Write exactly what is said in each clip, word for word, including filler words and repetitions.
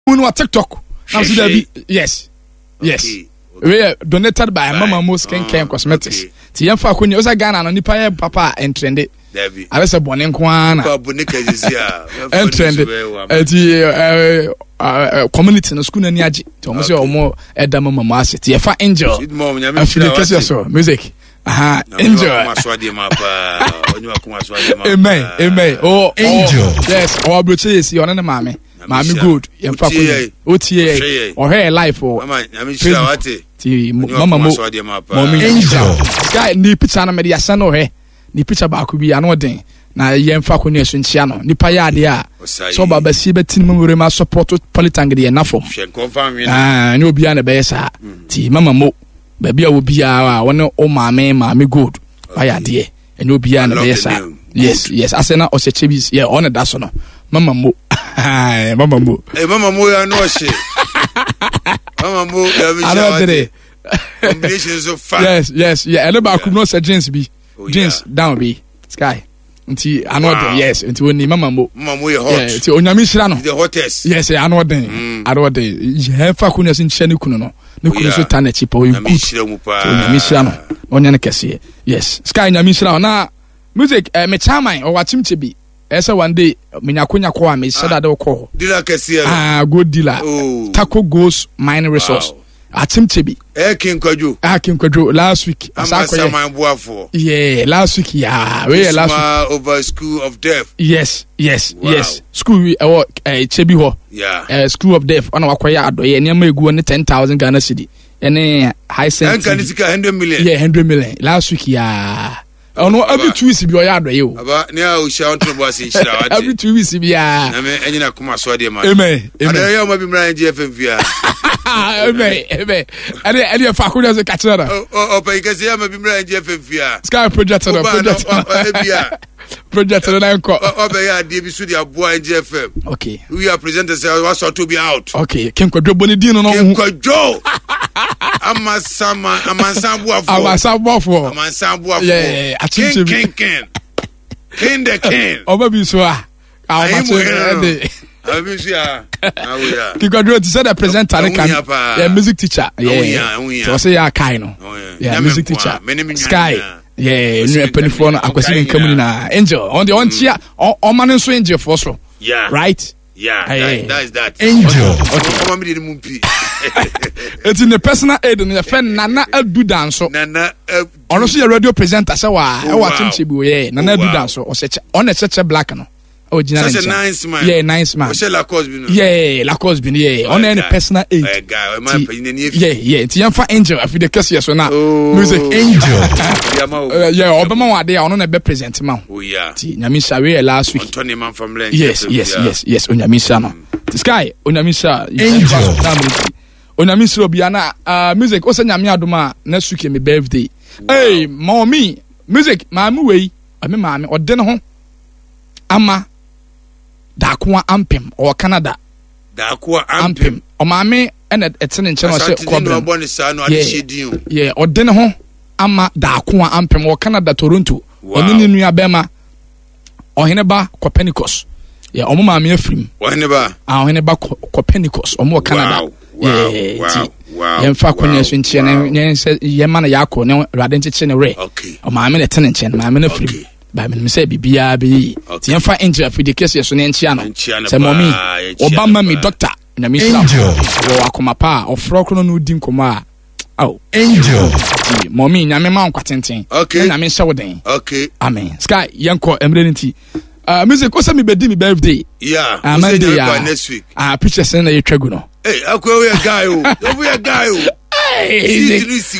on TikTok. Now see that yes. Yes. We donated by Mama Mo Skin Care Cosmetics. Ti yemfa akoni osa Ghana no nipa ye papa entrende. David. Ale se bone nko ana. Papa bone kazisia. Entrende. Eti community no school na ni agi. Ti omo se omo eda mama mo ase. Ti yefa Angel. Afile so music. Aha, Angel. Amen. Amen. Oh, Angel. Yes, oh broche yes, you na mama. Mami good. Yemfa akoni. Otie. Oh her life oh. Mama, nyame shira wate. Ti mama mo. Mommy Angel. Sky ni picture na me dia sa no he. Ni picture ba ko bi ano den. Na yemfa akoni aso nchia no. Nipa ya ade a. So baba si betin memore ma support politiang de na fom. Ah, ni obi na be yesa. Ti mama mo. Ba bia obi a won o mama mama good. Ba ya de. Eni obi na be yesa. Yes, yes. Asena o se chebis. Yeah, on that so no. Mama mo. Mama mo. Eh mama mo ya no she. Mama mo ya be sha. Combinations of fun. Yes, yes, yeah. And about could not say jeans be. Jeans down be. Sky. Until another yes, until when mama mo. Mama mo hot. Yeah, until onyami shira no. The hottest. Yes, another. Another. Je fa kunya sin chani kuno no. Ne kuno so tana chipo you good. Onyami shira no. Onya ne kese. Yes. Sky nyami shira na music eh me chairman o wachimche bi. Esa one day menyakonya kwa me shada de ko. Dealer kese. Ah, good dealer. Taco Goes Mine Resource. Atimchebi. Eh King Kwadwo. Ah King Kwadwo last week. Asakwa man boafo. Yeah, last week yeah. We last week over School of Deaf. Yes, yes, wow. Yes. School we uh, uh Chebi ho. Yeah. Uh, School of Deaf. Ona wakoya ado ye nyama egu ne ten thousand Ghana cedi. Ene high sense. And kanisika one hundred million. Yeah, one hundred million. Last week yeah. Ono every two weeks bi oya ado ye o. Aba ne a o sha onto bo ase nshira wate. Every two weeks bi ya. Na me enyina kuma so de ma. Amen. Amen. Ada ya ma bi mra N G F M via. Amen. Amen. Ade ade fa ko de catch na. O o pa ikase ya ma bi mra N G F M via. Sky project no project. Project na nko. O be ya de bi su de aboa N G F M. Okay. We are presenters was so to be out. Okay. King Kwadwo boni din no. King Kwadwo. Amasama amansambo afo. Amansambo afo. Amansambo afo. Yeah, King King King. King the King. Oba bi so a. Amansambo. Abi so a. Awuya. King Kwadwo ti say the presenter kan. Yeah, music teacher. Yeah. So say ya kai no. Yeah, music teacher. Sky. Yeah, new penifo no akwasi nkamu na Angel. On the on chia on man so Angel for so. Yeah. Right? Yeah, that, that is that. Angel. Okay. It's in the personal aid and the friend Nana Adu Danso. Nana honestly a radio presenter so I watch him chibu yeah Nana Adu Danso or such on a such a black no. Original. Such a nice man. Yeah, nice man. La Cosby. Yeah, La Cosby yeah. On any personal aid. Yeah, yeah. Ti yamfa Angel afi the case so na. Music Angel. Yeah, Obama wa dey on na be present man. Oh yeah. Ti nyamisha we last week. Tony man from Lens. Yes, yes, yes, yes. Onyamisha no. Sky, Onyamisha. Angel. Onyamisha obiana uh music o se nyame adoma na suke me birthday. Hey, mommy, music maami we. Ami maami ode ne ho. Ama Dakwa Ampem or Canada. Dakwa Ampem. O maame ene etene nche no se kwabem. Yeah, ode ne ho ama Dakwa Ampem or Canada Toronto. Oni ne nua bema. Ohene ba Copernicus. Yeah, omo maame afrim. Ohene ba. Ah, ohene ba Copernicus omo Canada. Yeah, wow. Wow. Yemfa kwanya so nche ne nyense yema na yakọ ne rade nche ne re. Okay. O maame ne tene nche maame na afrim. Ba me say bibia be ti yemfa Angel for the case so ne nchia no say mommy Obama me doctor na me sra wo akoma pa ofro krono no di nkoma a oh Angel mommy nyame ma nkwatenten na me hye woden okay amen sky yenko emrenity uh music o say me bedi me birthday yeah uh, we say uh, next week ah uh, pictures na ye twegu no hey akwa we guy o we a guy o hey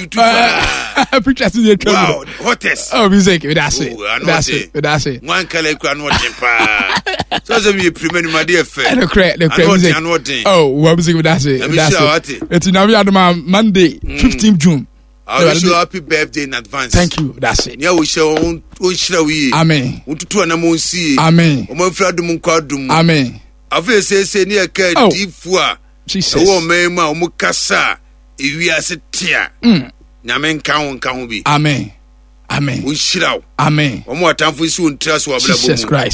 pictures in the wow hottest oh music that's it that's it that's it one kala kwa no tempa so say me premier ma dey fair no correct no correct oh what music that's it that's it it's now we are Monday fifteenth June I wish you happy birthday in advance. Thank you. That's it. Yeah, we shall on on shira we. Amen. Untutu na mo nsi. Amen. O mo fra dum kwa dum. Amen. Afi se se ne ka difu a. Jesus. O mema o mo kasa ewi ase tia. Nyame nka ho nka ho bi. Amen. Amen. Un shira. Amen. O mo atamfo si on tra so abla bomu. Jesus Christ.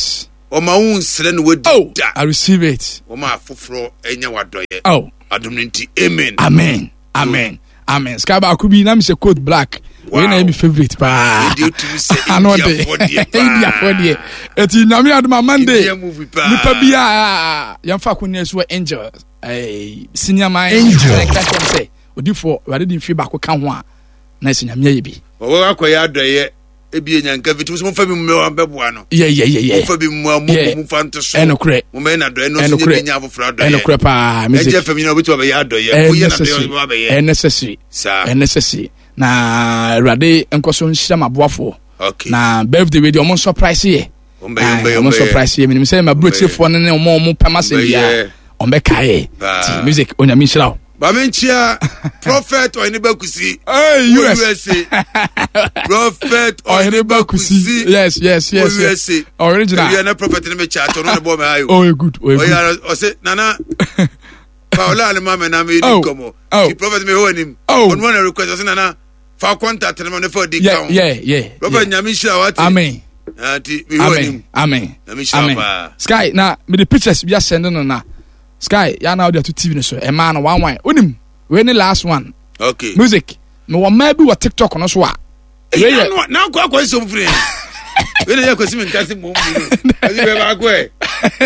Oma un sere no wadi oh I receive it. Oma afoforo enya wadoye oh adom nti amen amen amen amen ska ba ku bi na me se code black we na me favorite pa you to me say India for the eti nyame adom Monday nipa bia yamfa kunni so angel eh senior man angel say odifo wade di mfi ba ko ka ho a na se nyame ye bi wo akoya adoye ebi enyanka vitu so mfa bi mu ambeboa no yeah yeah yeah yeah mfa bi mu amu mu fa nto so enokre mu me na do no so nye nya afoforo adoye enokre pa music eje fam nyina obitu ba ya adoye wo ye na do ba ba ye necessary sa necessary na rade enkoso nhira maboafo okay na birthday we di omo surprise ye ombe ombe omo surprise ye me say my broche fo ne omo omo pama se bia ombe kae music onyame nhira ba menchia prophet Ohene Kusi hey U S A prophet Ohene Kusi yes yes yes U S A original you na prophet ne me chat no ne bo me ayo oh good oh good o say nana Paula ne mama na me di komo the prophet me ho anim on one request o say nana fa contact ne me for di count yeah yeah prophet nyame shira what amen ati me ho anim amen nyame shira Sky na me the pictures bia send no na Sky ya na audio to T V no so e ma no one one onim we ni last one okay music me wo ma bi wo TikTok no so a we na kwa kwa so mfiri we na yakwasi me nkase mo mu azi be ba ko e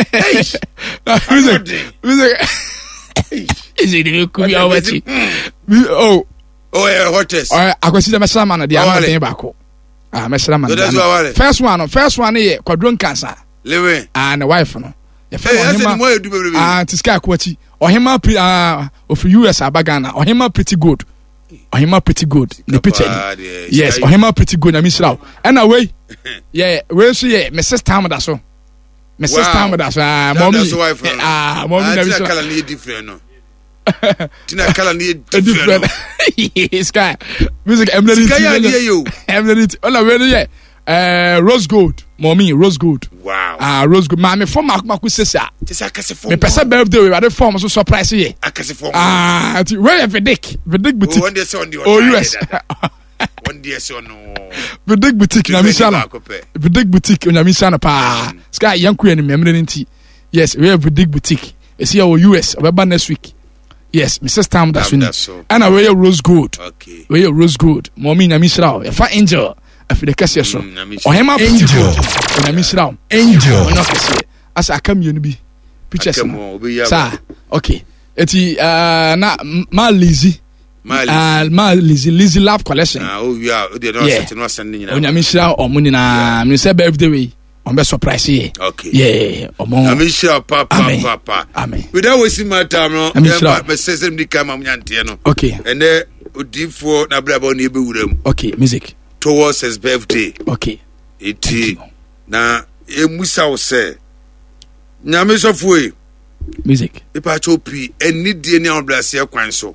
music music is it the ku ya wachi oh oh yeah hottest oh akwasi de mesra man de am den ba ko ah mesra man first one first one ye kwadron cancer lewe ah na wife no Ohema ah tiska akwachi Ohema ah of U S abagana Ohema pretty good Ohema pretty good the picture yes Ohema pretty good na misraw and away yeah we so yeah my sister am da so my sister am da so ah mommy ah mommy na misraw kala ni different no tina kala ni different Sky music emily emily ola we yeah uh rose gold mommy rose gold wow ah rose gold mama for maku sesa tisa akase for me pesa birthday we had form so surprise ye akase for ah where Vidic Vidic boutique oh one day so on the oh yes one day so no Vidic boutique na misana Vidic boutique na misana pa Sky yanku ya ni memre nti yes we have Vidic boutique is here U S we next week yes Missus Tam that's when and we rose gold okay we rose gold mommy na misra e fa angel afi de kase so Ohema angel na misra angel no kase asa akam yenu bi pictures sa okay eti uh na ma lazy ma ma lazy lazy love collection ah oh yeah o de no set no send nyina onya misra omuni na me say birthday we on be surprise here okay yeah omo na misra papa papa amen we don't waste my time no me say say me kama nyante no okay ene odifo na brabo na ebe wuram okay music towards his birthday okay iti na emusa wo se nyame sofo e music ipa chopi eni die ni obrase kwan so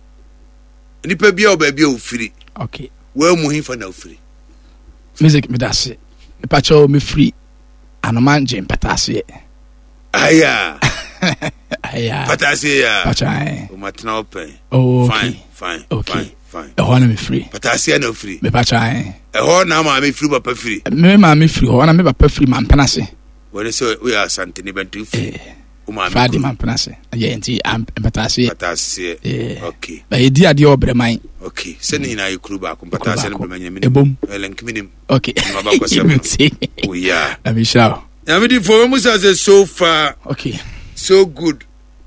nipa bia obabia ofiri okay wa mu hinfa na ofiri music me dase ipa cho me free anomanje mpatase aya aya patase ya pachai o matna open oh fine fine okay fine fine e ho na me free patase na ofiri me pachai e ho na ma me free papa free me ma me free ho na me papa free man penase we say we are santini bantu free o ma me fadi man penase ye nti am patase patase okay ba yedi ade obreman okay seni na yekuru ba ko patase na bremanya mi ebom elenkminim okay ma ba ko sem oh yeah let me show ya me di for me say so far okay so good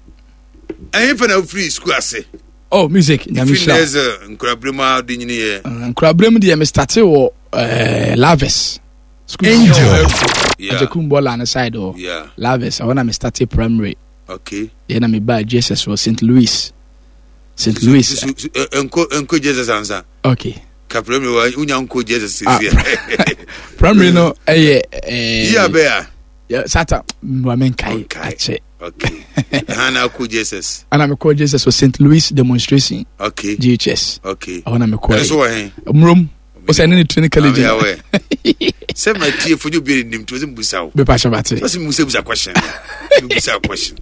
and for na free school ase oh music ya me show there's a nkrabrema di nyini ye nkrabrema di me start wo eh Lavis school angel yeah ajakumbo la na side o yeah Lavis I wanna me start primary okay yeah na me ba Jesus was Saint Louis Saint Louis enko enko Jesus ansa okay ka primary wa unya enko Jesus sisi primary no eh eh yeah bear yeah sata wa menkai ache okay hana ko Jesus ana me call Jesus was Saint Louis demonstration okay G H S okay I wanna me call so wa hen mrum o say any training college yeah we say my tie for you be nim to say mbusa wo be pa shabate so say mbusa busa question mbusa question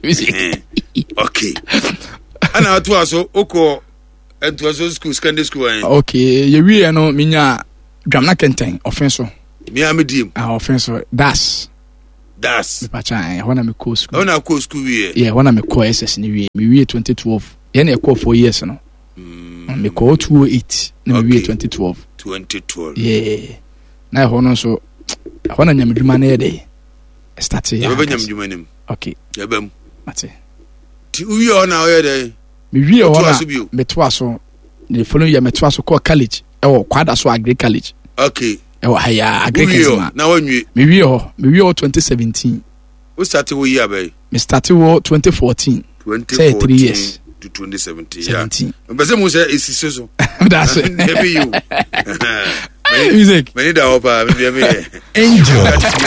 okay ana atu aso oko ento aso school secondary school en okay ye wi no minya dwamna kenten offense mi am dim ah offense das Das. Me pacha when I'm co school. When I co school we. Yeah, when I'm co S S ni we. Me we twenty twelve. Yen e ko four years no. Mm. Me ko two oh eight. Na me we twenty twelve. twenty twelve. Yeah. Na ho no so when I'm dwuma na ye dey. Start ya. You be nyam dwuma nim. Okay. Ya bam. Mate. Ti uwi o na o ye dey. Me we o na me to aso. The following year me to aso ko college. E wo kwada so agri college. Okay. E wo haya agri college. Na wanwe. Me we o, me we o twenty seventeen. We start wo year bay. Me start wo twenty fourteen. twenty fourteen. Say three years. To twenty seventeen. seventeen. Yeah. Mbese mo say isi so. That's it. Maybe you. Music. Many da opa me me. Angel.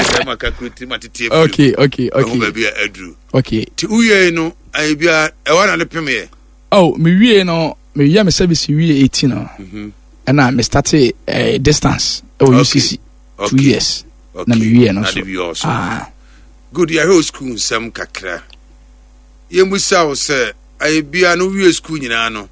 Okay, okay, okay. Okay. Ti uye no ai bia e wana le peme. Oh, me wie no, me wie me service wie eighteen no. Mhm. And I me start uh, distance. Oh, U C C. Okay. Two years. Okay. Na me wie no so. Ah. Good, ya ho school sam kakra. Ye musa wo se ai bia no wie school nyina no.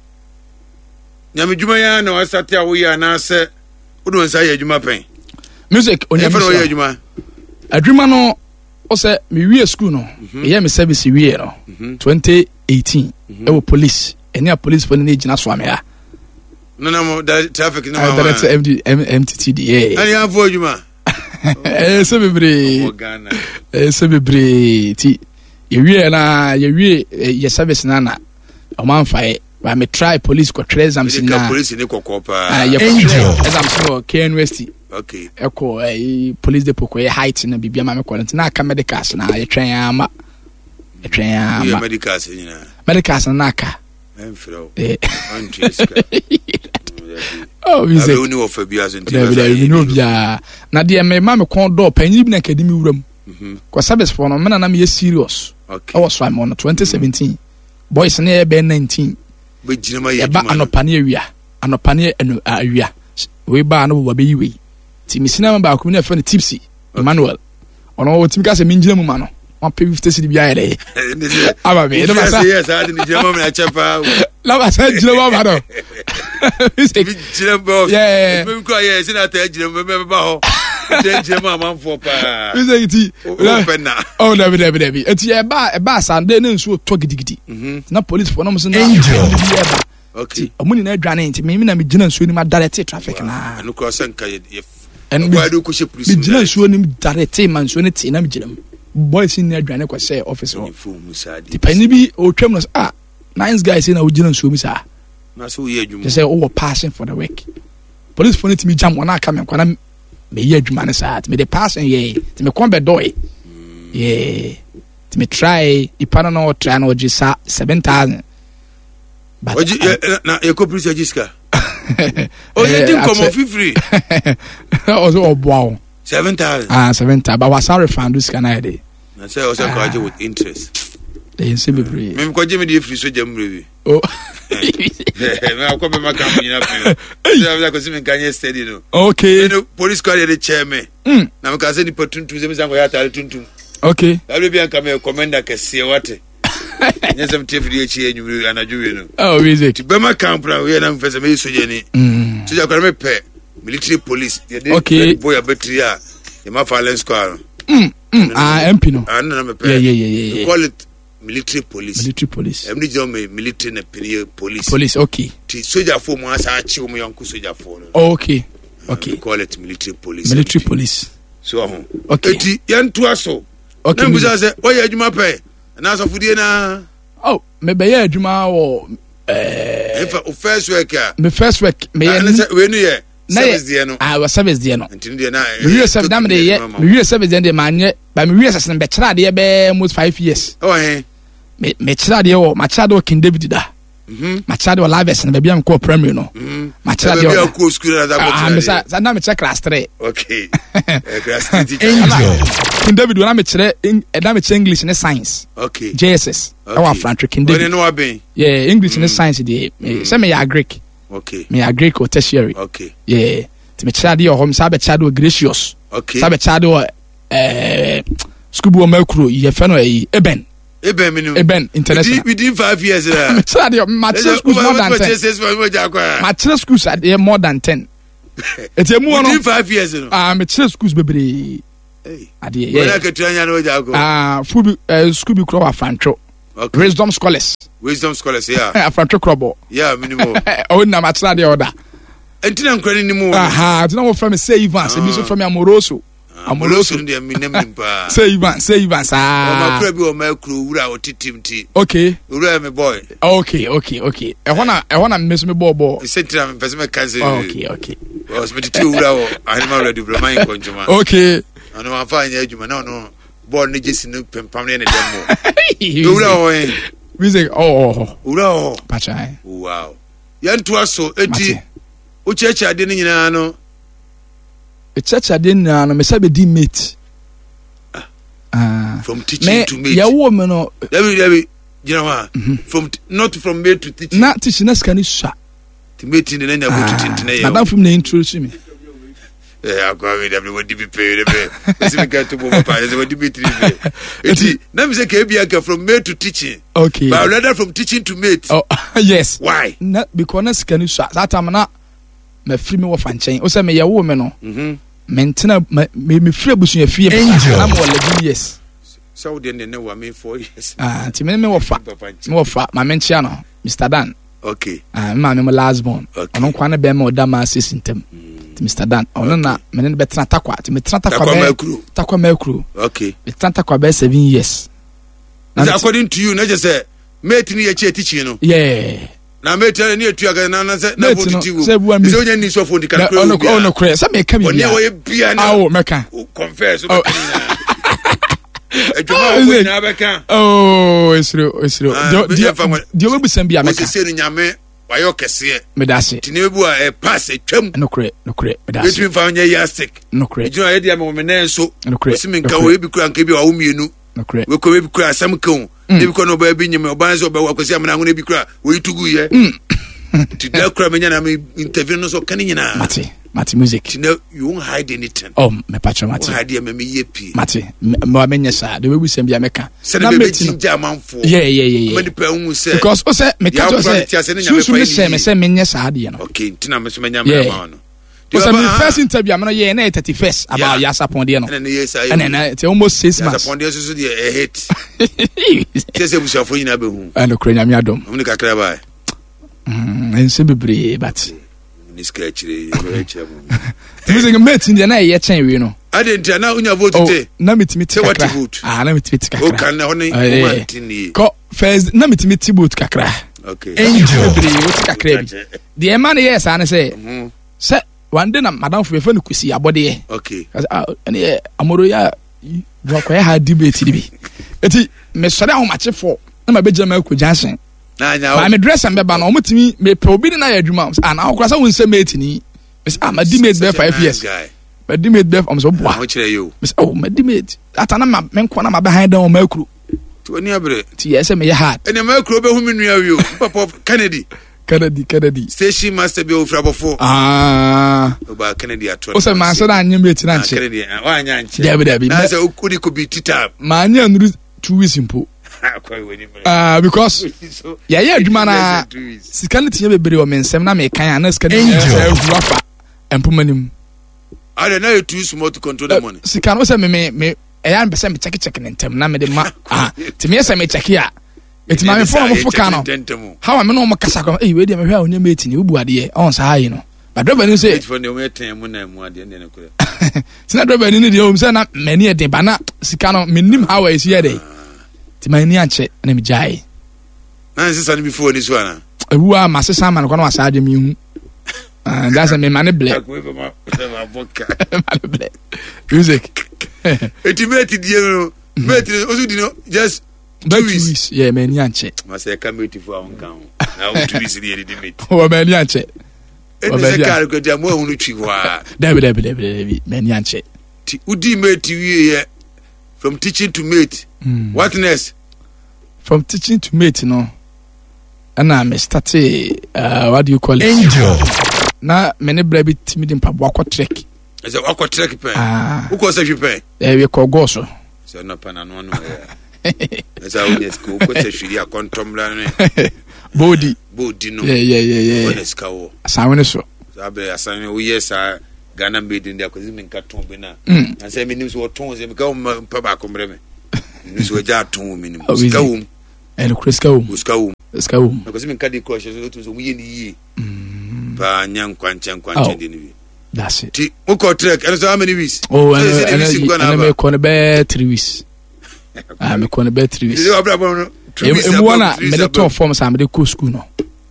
Nya me dwuma ya na wasate a wo ya na se Udo nsa ye adwuma pen. Music onya me ye adwuma. Adwuma no o se me wie school no. E ye me service wie no. twenty eighteen. E wo police. Eni a police for ni gina so amea. No no mo traffic no ma. Director M D M T T D. Ani afo adwuma. Eh se bebre. Eh se bebre ti. Ye wie na ye wie ye service na na. O man fa Ba me try police ko try exams na police ni kokko pa ah ye exams for K N U S T. Okay. Eko eh police depot ko ye height na bibia ma me quarantine na ka medicals na ye twen ama ye twen ama ye medicals ni na medicals na ka emfro eh antiska oh we say we no for bia so nti we no bia na de me ma me kon do panyi bi na academy wuram mhm ko service for no me na na me serious. Okay. I was fine on twenty seventeen boys na ye be nineteen Eba anopane awia anopane anu awia we ba no bo be yiwe ti misina ba ko na fa ne tipsy Emmanuel ono wo tim ka se minjina mu ma no one pay fifty cedi bia yele aba be no ba sa yes I didn't jama me achepa la ba sa jina ba no jina ba yeah me ko yes na ta jina me ba ho den jama man fo pa we say ti oh na be na be eti e ba e ba sande ne nsu to gidigidi na police for no mo so na okay omuni na adwane nti me me na me gina nsu ni ma direct traffic na no cross nka ye and we do ko she police me gina nsu ni direct man nsu ni ti na me gina boys ni adwane ko say office ho ti pani bi o twam no ah nice guy say na o gina nsu mi sa na so ye adwuma say o passing for the work police for it me jam wana aka me kwa na me ye adwuma ne sa me the passing ye ti me kon be doy yeah ti me try ipana no try no gisa seven thousand but oji na e ko police agiska o ye dim komo free o so obo seven thousand ah seven thousand but was refund this can I dey na say o say ko with interest dey say be free me ko je me dey free so jam rewi oh me ko be maka me na free so na ko si me kanye steady no okay no police call the chairman na me ka say ni patuntum se me san ko ya tare tuntum okay la be bian ka me commander kese wate nyesem tefri echi enyuru anadwo no oh music ti be maka mpra we na mfese me soje ni soja kwa me pe military police okay boy battery a e ma violence squad mm ah M P no ah na me pe yeah yeah yeah call it military police military police em ni jo me military na police police okay ti soja fo mu asa achi o mu yanku soja fo no okay okay call it military police military police so ho okay eti yantu aso okay na mbuza se o ye adwuma pe na so fudie na oh me be ye adwuma wo eh if first work me first work me ye we no ye service dia no ah wa service dia no ntini dia na me we service da me de ye me we service dia ma nye ba me we service be kira de be almost five years oh eh me me kira de wo ma kira de King David da mhm ma kira de Laves na be am ko primary no ma kira de be ko school na da ko ah me sa sa na me check class three okay class three King David when I me kira e da me check English and science okay J S S I want Frank King David no abi yeah English and science dey say me ya Greek okay me agree ko tertiary okay yeah ti me child your home sabe child we gracious okay sabe child we eh school bo makro ye fe no e eben eben minimum eben international within five years me child your mature school more than ten mature schools are more than ten eti emu no within five years no ah me child schools bebre ade ye wala ketuanya no jago ah fubi school bi kro wa fantro wisdom scholars wisdom scholars yeah afantro krobo yeah minimum o na matra de order entina nkrani ni mu aha tina wo from say Evans ebi so from Amoroso Amoroso ndi aminem nimpa say Evans say Evans ah o makura bi o makuru wura o titimti okay wura me boy okay okay okay e hona e hona meso me boy boy sentra me pese me kaze okay okay o smeti ti wura o animal ready diploma in konjuma okay ano afanya adwuma na no boy ni jesi no pempam ne demo wura o eh music oh wura o pacha wow yantu aso eti o cheche ade ni nyina no e cheche ade na no me sabe di mate ah from teaching me, to mate ya wo me no David David you know what from not from mate to teaching na teaching na skani sha to mate ni na nya go to tintin e madam from na introduce me eh akwa we David what be pay be se me get to bo papa se what be three be eti na me say ke bia ka from mate to teaching okay but rather from teaching to mate oh yes why na because na skani sha that time na me free me wo fa nchen o say me ye wo me no mhm mentina me me free abusu ya fie na mo eleven years so de ne wa me four years ah ti me me wo fa me wo fa ma menchia no Mister Dan okay ah ma me last born ono kwa na be me oda ma sis ntem ti Mister Dan ono na me ne be tena takwa ti me tena takwa be takwa makru okay me tena takwa be seven years according to you na just say mate ni ya che teaching no yeah na mate ni etu aga na na na positive se onya ni so for the calculate ono ono kre se me ka bi oni wo ye bia na awo meka confess o ejuma wo na beka oh esro esro dio we bisam bia meka se se nyame wayo kese me dase tini bu a pass etwam no kre no kre me dase between fa nya yastic no kre ejuma ye dia me me na so no kre se me nka wo bi kura nka bi wa wo mienu no kre we ko bi kura asam kan e bi ko no ba bi nyame oban so ba wa kwesi amana ngone bi kura wo itugu ye ti da kura me nya na me interview no so kan nyina mate mate music ti na you won't hide anything oh me patcho mate hide me me yepi mate me me nya sa de we bisam bia meka na me jinja manfo yeah yeah yeah me de pa hu se because o se me ka to se so me se me se me nya sa de no okay tina me so me nya me ma no because my first interview I'm not yeah na thirty-first about Yasa Ponde no and yes I and then it's almost six months Yasa Ponde so dey a hit say busa fo nyina be hu and okra nyame adom am ni kakra ba mm en se bebre but ni sketchire e chere mo you say mate in na ye chen we no adentia na unya vote today na metimi ti kakra ah na metimi ti kakra o kan na honi o mantini ko first na metimi ti boot kakra okay angel bebre o ti kakra bi the man yes an say say one day na madam for fe no kusi abode okay ah ene amoro ya do kwa ha debate bi eti me sore ho mache fo na ma beja ma ko jansen na nya ma me dress am be ba na o mutimi me pe obi na ya adwuma ana akora sa won se mate ni me say ah ma di mate be five years ma di mate be am so boa ho kire you me say oh ma di mate atana ma me nko na ma be han dan o ma akuru to ni abre ti yes me ya hard ene ma akuru be hu me nua wi o papa Kennedy Kennedy Kennedy station master be ofra before ah oba Kennedy atwa o se ma so da anya mate na nche Kennedy wa anya nche dabi dabi na se ukudi ko bi tita ma anya nuru two weeks impo ah because yeah yeah adwuma na sikani tinye bebre o mensem na me kan na sikani ehuru afa empomanim ale na you too small to control the money sikani se me me me eya be se me check check ntem na me de ma ah ti me se me check ya eti ma me fo mo fo kan no how am no mo kasa ko eh we de me hwa onya mate ni ubu ade on sa hayi no but driver ni say for the we ten mu na mu ade ne ne kure sina driver ni de o se na me ni de ba na sikano me nim how is here dey ti ma ni anche na me jai na sisa ni before ni so ana ewu a ma sesa ma no ko na wasa ade mi hu and that's a me man ble music eti mate die no mate osu di no just two weeks yeah me ni anche ma se ka mate for on kan na two weeks di di mate o me ni anche eni se ka ko dia mo hunu twi wa dabi dabi dabi me ni anche ti udi mate wie ye from teaching to mate mm. what next from teaching to mate no and I me start uh what do you call it angel na me ne bra bi timi dem pabo akọ trek e se akọ trek pen u ko se hwe pen e we ko go so se no pen anu no e se a unes ko ko se hwiri akontomla ne body body no yeah yeah yeah yeah unes ka wo asan so sabe asan wo yes a Ghana made in the acquisition carton bena and say minimum or tones and go papa me this was jar two minimum scoum and Crisco scoum scoum because in Caddy crushes to we in ye pa nyam kwanchan kwanchan. That's it. Oko trek and so how many weeks? Oh, and I make on a bed three weeks. I make on a bed three weeks. You wanna medical form somebody cool school no.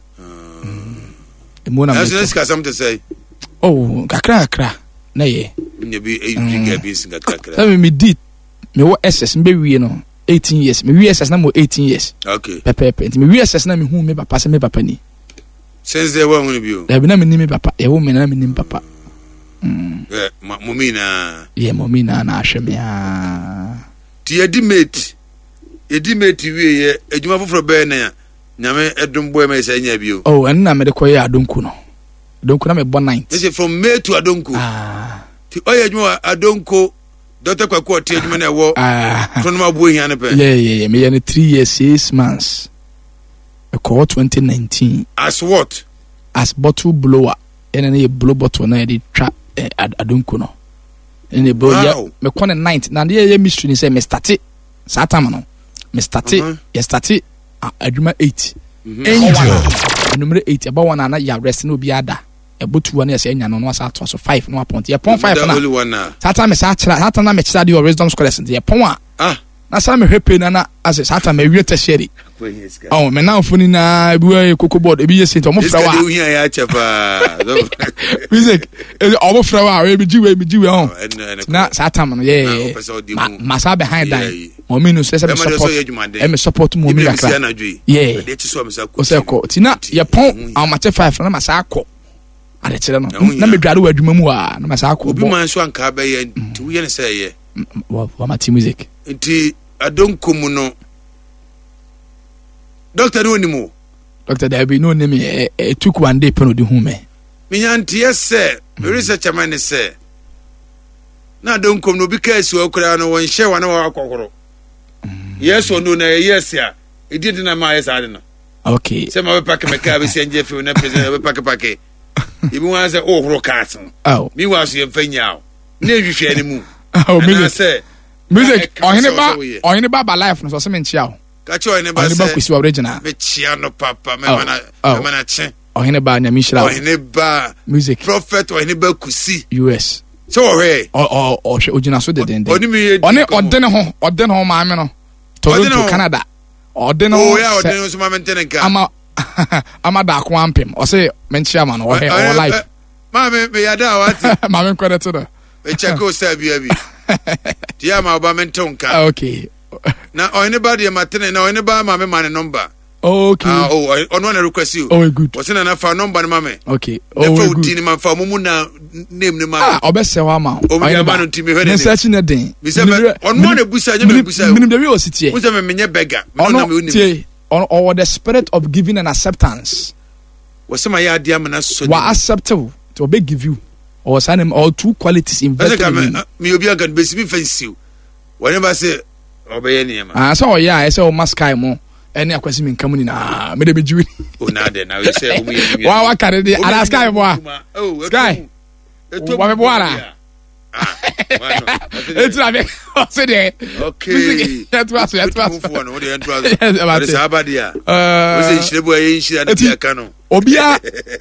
That's something to say. Oh, kakra kakra. Na ye. You be eighteen years kakra. Tell me did. Me wo S S me we no eighteen years. Me we S S na mo eighteen years. Okay. Pepe pepe. Me we S S na me hu me papa se me papa ni. Since they were going to be. There be na me ni me papa. E wo me na me ni papa. Mm. Yeah, mommy na. Yeah, mommy na na ahwe me ah. Ti edimate. Edimate we ye adwuma foforo be na nyame edum boy me say nya bio. Oh, and na me de koye adonku no. Adonku na me born ninth. Say from May to adonku. Ah. Ti oye adwuma adonku Doctor Kwaku ti adwuma na wo. Ah. From ma boy hian pe. Yeah, yeah, yeah. Me ye three years six months. E call twenty nineteen. As what? As bottle blower. And then blow bottle na e trap adonku no. And the blow yeah. Me kon ninth. Na dey ye mystery ni say me start it. Satam no. Me start it. You start it. Adwuma eight. Angel number eight about one na ya rest no bi ada e botu one say nya no no asa to so five no apont ye pon five na satan me sa kira satan na me kira the wisdom scholars ye pon a ah na sa me hwepe na na as satan me wiete sheri oh me na ofuni na bi we koko board e bi ye sent o mo fra wa e hu ya chefa music e o mo fra wa we bi jiwe bi jiwe on na satan no ye ma sa behind that mo me no say say support e me support mo me lakra yeah o say ko tina ye pon amache five na ma sa akọ ade kire no na me dware wadwuma mu a na ma sa akọ obi man so anka ba ye nti wo ye ne say ye wa ma ti music nti adonko mu no doctor no ni mo doctor there be no name e took one day pen odi hu me me nyanti ye say me research man ne say na adonko no bi ka si okura no won hye wa na wa akokoro yes or no na yes ya e did na ma yes ade no okay say ma be pack me ka be se nje fi na president be pack pack ibi wan say oh horo cast oh mi was ye mfanya na ehwehwe ani mu oh me say music ohine ba ohine ba ba life no so se me nchia o ka che ohine ba say ohine ba kwesi original me chia no papa me mana me mana che ohine ba nyami shira ohine ba music prophet ohine ba kusi U S so he o o o hwe original so de den oni me oni odene ho odene ho ma me no Toronto Canada odene ho oh yeah odene so ma maintain ka ama ama da ko ampem o say menchia ma no o he o life ma me me yada what ma me kwere to no e check o say bia bi ti ama oba menton ka okay na anybody ma tene na anybody ma me man number okay ah oh ono na request you oh good what's na fa number ni ma me okay oh good di ni ma fa mumu na name ni ma ah obese wa ma o me ba no ntimi hwe ne search na den mi se ono na busa nya me busa minim de we o sitie busa me menye beggar me no na me unim or the spirit of giving and acceptance was my idea man so wa acceptable to be give you or sign him all two qualities invested in me obi an be si fancy whenever say obey any man ah so yeah I say o maskai mo ene akwasi min kam ni na me de be jiwi o na de na we say o me wa wa kare de ala sky mo oh sky wa me bo ara it's not me say de okay that was that was for no de entwa but say abadia uh we say shirebo ayi shira na bia ka no obia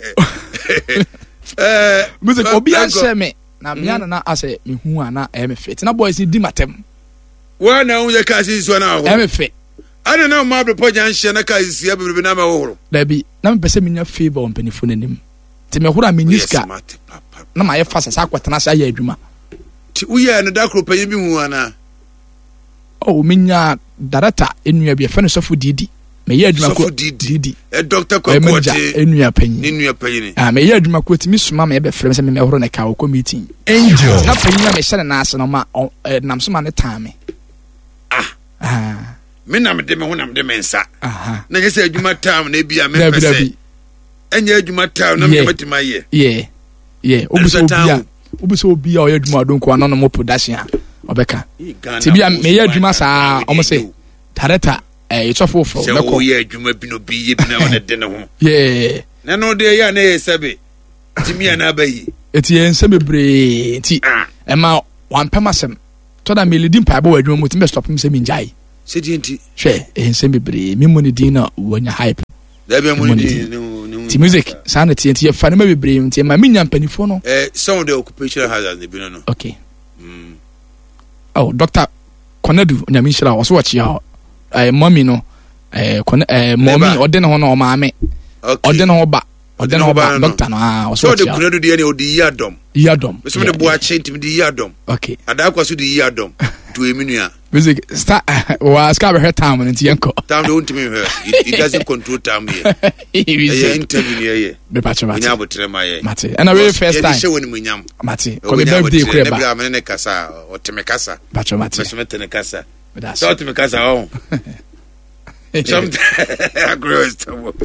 eh music obia share me na me na ase me hu ana e me fit na boys di matem wa na unye ka si so na ho e me fit ana na ma bro poja nhye na ka si ya bebe na ma wo da bi na me pese me nya favor on penifo nanim ti me hura me niska na ma ye fasa sa kwatena sa ya adwuma ti uye no da kropanyi bi hu ana oh minya darata enua bi afene sofo didi me ye adwuma ko didi e doctor Kwaku te enua panyi ni enua panyi ni ah me ye adwuma ko ti mi suma me be frem se me me horo na ka ko meeting angel na panyi na me hyere na ase no ma nam so ma ne time ah ah me na me de me ho na me de me nsa aha na yese adwuma time na bia me pese enya adwuma time na me betima ye yeah yeah obuso bia obuso bia o ye adwuma adonko ano no mo production obeka ti bia me ye adwuma saa o mo say director eh it's of for me ko ye adwuma bi no bi ye bi na wona de ne ho yeah na no de ya na ye sabe ti mi ana ba yi eti ense bebre ti ema wan pemasem to da me leading pa ba wadwuma mu ti me stop me se me njai se di nti hwe ense bebre me money din na wonya hype da be money din ti music sound ti ti fa na me bebre nti ma me nya mpanifo no eh some of the occupational hazards they be no okay mm oh doctor Konadu nyame shira wo so wachi ha eh mommy no eh kon eh mommy ode ne ho no maame ode ne ho ba ode ne ho ba doctor no ah wo so wachi so de Konadu de ne odi yadom yadom so me de bo ache ntim de yadom okay ada kwa so de yadom to eminua music start was ka be her time nti yanko time don't me her it doesn't control time here yeah interview here be patch mate nya botre ma ye mate and a very first time she woni munyam mate ko be birthday ko ba na bia me kasa o teme kasa patch mate me so me tene kasa so teme kasa oh some agree stop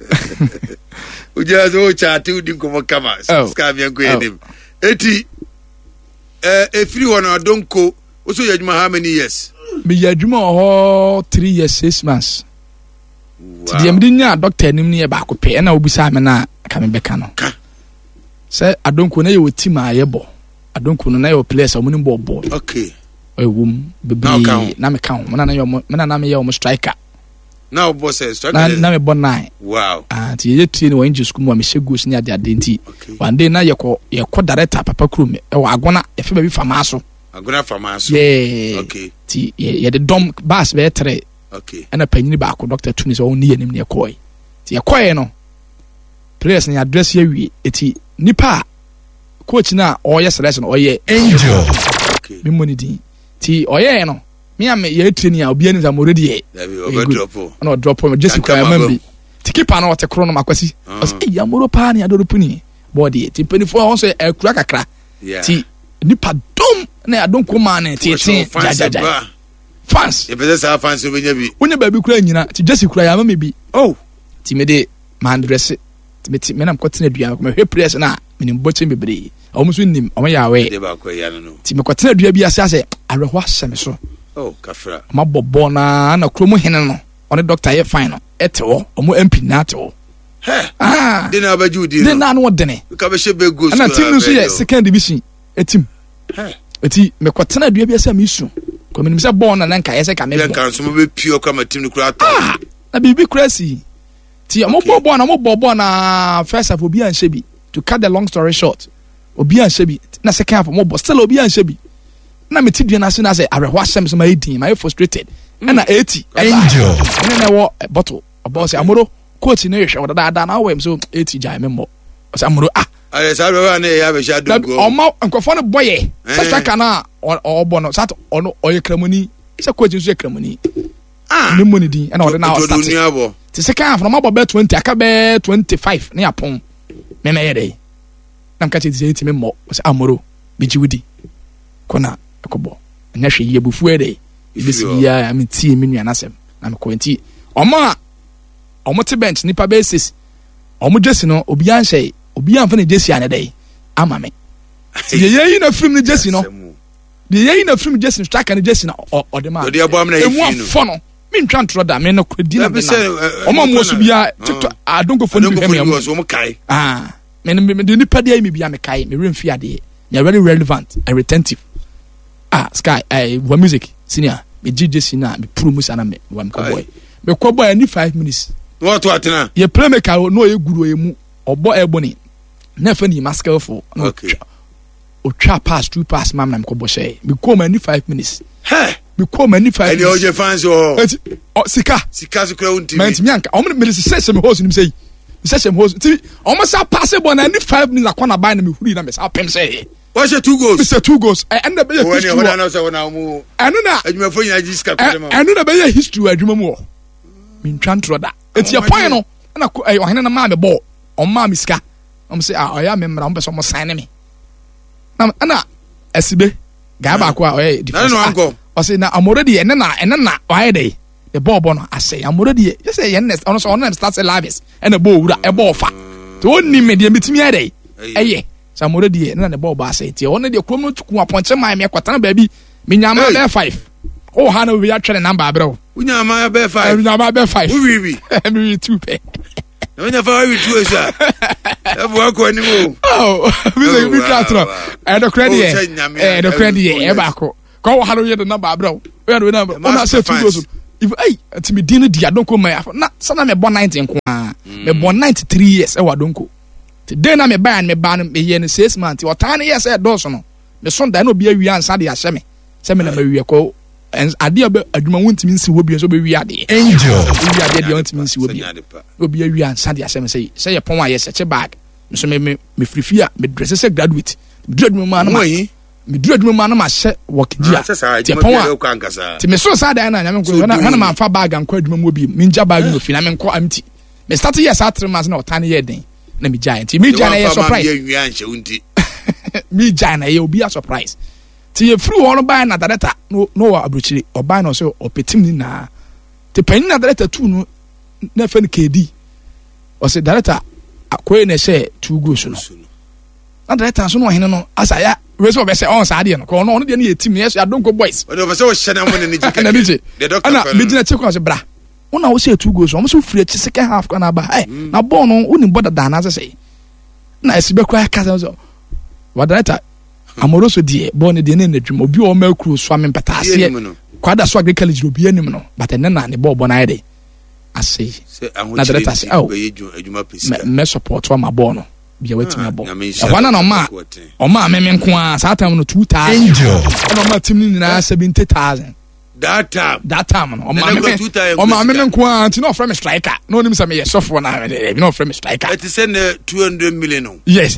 uja zo chatu di ko kama ska bien ko edim eti eh efiri wona donko also yadwuma how many years me yadwuma ho three years six months ti dem di nya doctor nim ne ba ko pe na obusa me na ka me beka no se adonko na ye woti ma ye bo adonko no na ye place o munim bo bo okay e wum bebi na me ka ho na na ye me na na me ye o striker now boss striker na na me bo nine wow ah ti ye train wo inji school mo me shegos ni ade ade nti one day na ye ko ye ko director papa krum e wo agona e fe ba bi fama so agona fama so yeah okay ti ye de dom bass be tre okay ana panyini ba ko doctor tuni so oni yenim ne koy ti ye koy no press ni address ye wi eti nipa coach na oye selection oye angel okay me money din ti oye no me am ye training a obi ani za mo ready e over drop no drop me just kwa mambi ti keeper na wote kro no makwasi o say ya moro pa ni adoro puni body ti penifo ho so e kura kakra ti nipa dom na adon ko ma na ti ti jajaja fans e pese sa fans we nya bi wonya ba bi kura nyina ti just kura ya mama bi oh ti me de man dress ti me ti me na mkotena dua ko me hwe press na me nim boche bebre o muso nim o ya we de ba ko ya no ti me kotena dua bi ase ase arehwa asem so oh kafra ma bobo na na kromo hene no one doctor ye fine no etewo o mo mp na tewo he ah de na abaju di de na no dene ka be she be go so na team no so ye second division etim he eti me kotena dua bi ase me su ko me nim se born na nka ye se ka me be kan so mo be pure ka ma team no kura to na bibi crazy ti mo bobo na mo bobo na first of obi an shebi to cut the long story short obi an shebi na second half mo bo still obi an shebi na me ti dua na se na say arehwa sem so my din my frustrated na eighty angel na na wo bottle about say amoro coach na yehwe wo da da na wo so eighty jai membo say amoro ah ale sa be na ya be sha do go o ma nkofo no boye say striker na o bo no sat ono oye kramoni say coach nso kramoni ah me money din na o na o start ti second half no ma bo be twenty aka be twenty-five na yapon me me yede na mka ti eighty membo say amoro biji wudi kona akobo na hwe ye bufu ede ibesi ya am ti me nua nasem na me kwenti oma omo te bench nipa basis omo jesi no obi an hye obi an fa ne jesi an dey ama me ye ye na film ne jesi no ye ye na film jesi striker ne jesi na o de ma o de abo am na ye fi no fo no me ntwa ntro da me no kwedi na me na omo mo so bia tiktok adonko fo no me am so mo kai ah me me de nipa dey me bia me kai me remfi ade you very relevant and retentive ah sky eh wa music senior me jesi na me promo sana me wa me boy me ko boy ni five minutes what what na ye playmaker no ye guru ye mu obo ebony na fa ni maskeful no okay o twa pass two pass mam na me ko bo share me ko ma ni five minutes he me ko ma ni five minutes any oje fans o sika sika so kra unti me nyanka o me me se me host ni say se se me host ti o mo sa pass bo na ni five minutes akona buy na me huri na me sa pem say what's your two goals Mister two goals and the be history when na so na mu anu na adwuma fo nya jiska ko dem anu na be history adwuma mu me ntwa ntro da enti e point no na o hene na ma me ball o ma me sika o say ah o ya me mra o be so mo sign me na na asibe ga ba ko o e defense o say na amoredi ene na ene na o aye dey the ball ball no ase amoredi you say yen next on so on start lives and the ball wura e ball fa to oni me de metimi aye dey eye samoredi ene na the ball ba say ti on de krom no tuku aponche mai me kwata na ba bi me nyama be five oh ha na we ya twere number abro unyama be five unyama be five we we we two pe na nya fa wi tu esa e bo akọ ni mo oh mi se mi tratro e do credit e do credit e ba ko ko wo halo ye do number abro we do number ona say two goes if hey ati me din di adonko man na sana me born ninety nko a me born ninety-three years e wa donko today na me buy me ban me ye no six months o tan years e do so no me so dan no bia wi ansa de ahye me se me na ma wi ko ade oba adwuma wontimi nsi wo bia so be wi ade angel wi ade de wontimi nsi wo bia obi wi ansa de ahye me say say ye pon a ye seche bag so me me me frifia me dress say graduate graduate ma na ma me graduate ma na ma hye work gia te pon a te me so sa dan na nyame ko na na ma fa bag an kwa adwuma mo bi me nja bag no fi na me nko amti me start year sa three months na o tan ye den na me giant me giant ye surprise me giant ye obi a surprise ti ye free one buy na data no no wa abrochiri o buy no so o petim ni na te pen na data two no na fa ni K D o se data akoy na share two goes no na data so no hene no asaya we so be say on sa de no ko no no de na ye team yes ya donko boys o do be say o hye na mo ni jike na dije the doctor ana me dina check on se bra una wo say two goes o mo so free chi second half ko na ba eh na ball no uni boda da na say na esibe kwa ka so wa data amoroso die born de ne nadwum obi o ma kru so amempataase kwada so agric college obi anim no but ene na ne ball bon ayde ase na data say oh me support wa ma ball no bia watimi abo wana no ma o ma me me nko a sa time no two thousand angel no ma team ni na seventy thousand that time that time no o ma me o ma me nko a ti no from striker no nim say me sofo na me no from striker it is in two hundred million no yes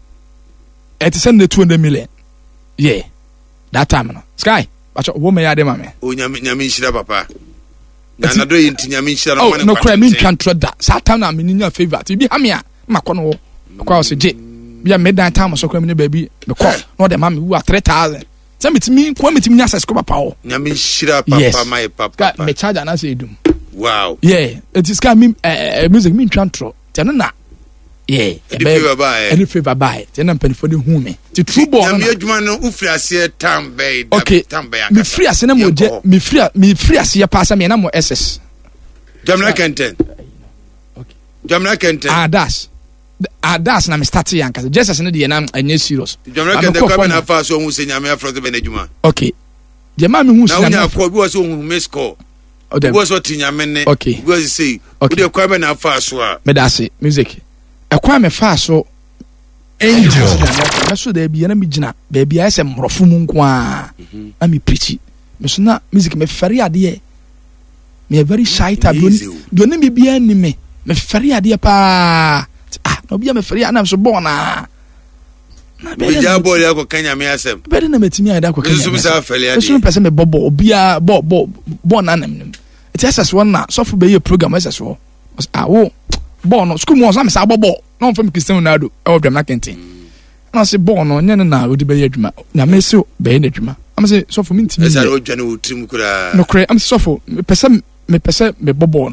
it is send the two hundred million. Yeah. That time no. Sky. But wo me ya de ma me. O nyame nyame nhira papa. Na na do yinti nyame nhira no ma ne. Oh no cry me kan troda. That time na me nya favorite. Bi ha me a ma ko no wo. Ko o se je. Bi a me dan time so kwa me baby. Me ko no de ma me wu three thousand. Say me timi ko me timi nya access ko papa o. Nyame nhira papa my papa. Sky me charge na say dum. Wow. Yeah. It is Sky me uh, music me tran tro. Tena na yeah, any favor by any favor by. Then I'm paying for the home. The true born. I'm your man who free as here tambe. Okay, tambe. Me free as na mo je. Me free. Me free as here pass me na mo S S. Jamla Kenten. Okay. Jamla Kenten. Ah, das. Ah, das na me start yanka. Just as na dey na anye serious. Jamla Kenten come na fa so hu se nyame afro to benejuma. Okay. Je ma me hu se na nya ko bi wo so hu me score. Bi wo so tinyame ne. Okay. Bi wo say. Okay. Wo dey kwa be na fa so a. Me dase music. Ekwa me fa so angel na so da bia na me gina ba bia ese mrofo mu nko a na me preach me so na music me fere ade me very shy type do na me bia ni me me fere ade pa ah no bia me fere na so born na na be ja ball ya ko kanya me asem be na metimi ada ko kanya so so fere ade so no person me bobo bia bo bo bo na nam it is as one na so for be program as so ah wo ball no school mo so me say bobo no from Cristiano Ronaldo e wo Jamla Kenten na say ball no nya na odi be adwuma na me say be na adwuma am say so for me ntimi esa ro dwane wo trim kura no kure am so for me pese me pese me bobo no